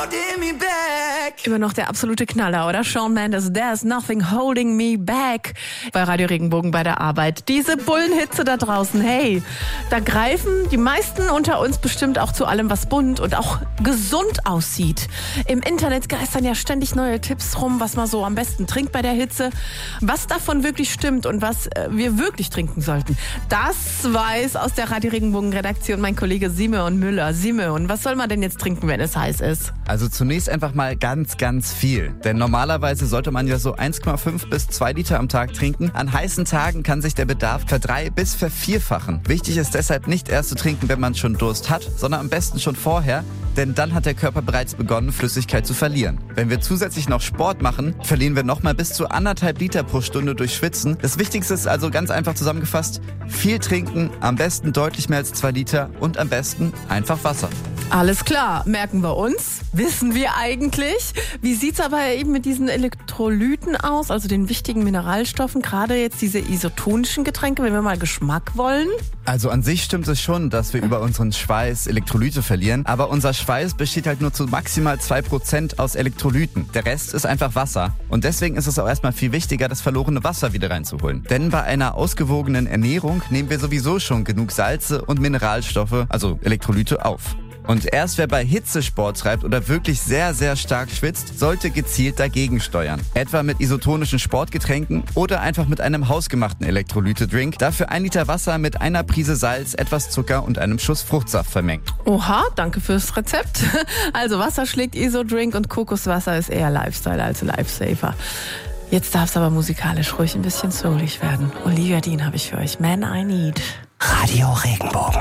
Immer noch der absolute Knaller, oder? Shawn Mendes, There's Nothing Holding Me Back. Bei Radio Regenbogen bei der Arbeit. Diese Bullenhitze da draußen, hey, da greifen die meisten unter uns bestimmt auch zu allem, was bunt und auch gesund aussieht. Im Internet geistern ja ständig neue Tipps rum, was man so am besten trinkt bei der Hitze. Was davon wirklich stimmt und was wir wirklich trinken sollten, das weiß aus der Radio Regenbogen Redaktion mein Kollege Simeon Müller. Simeon, was soll man denn jetzt trinken, wenn es heiß ist? Also zunächst einfach mal ganz, ganz viel. Denn normalerweise sollte man ja so 1,5 bis 2 Liter am Tag trinken. An heißen Tagen kann sich der Bedarf verdrei- bis vervierfachen. Wichtig ist deshalb nicht erst zu trinken, wenn man schon Durst hat, sondern am besten schon vorher. Denn dann hat der Körper bereits begonnen, Flüssigkeit zu verlieren. Wenn wir zusätzlich noch Sport machen, verlieren wir nochmal bis zu 1,5 Liter pro Stunde durch Schwitzen. Das Wichtigste ist also ganz einfach zusammengefasst, viel trinken, am besten deutlich mehr als 2 Liter und am besten einfach Wasser. Alles klar, merken wir uns, wissen wir eigentlich. Wie sieht's aber eben mit diesen Elektrolyten aus, also den wichtigen Mineralstoffen, gerade jetzt diese isotonischen Getränke, wenn wir mal Geschmack wollen? Also an sich stimmt es schon, dass wir über unseren Schweiß Elektrolyte verlieren, aber unser Schweiß besteht halt nur zu maximal 2% aus Elektrolyten. Der Rest ist einfach Wasser. Und deswegen ist es auch erstmal viel wichtiger, das verlorene Wasser wieder reinzuholen. Denn bei einer ausgewogenen Ernährung nehmen wir sowieso schon genug Salze und Mineralstoffe, also Elektrolyte, auf. Und erst wer bei Hitze Sport treibt oder wirklich sehr, sehr stark schwitzt, sollte gezielt dagegen steuern. Etwa mit isotonischen Sportgetränken oder einfach mit einem hausgemachten Elektrolyte-Drink. Dafür 1 Liter Wasser mit einer Prise Salz, etwas Zucker und einem Schuss Fruchtsaft vermengt. Oha, danke fürs Rezept. Also Wasser schlägt Isodrink und Kokoswasser ist eher Lifestyle als Lifesaver. Jetzt darf es aber musikalisch ruhig ein bisschen soulig werden. Olivia Dean habe ich für euch. Man I Need. Radio Regenbogen.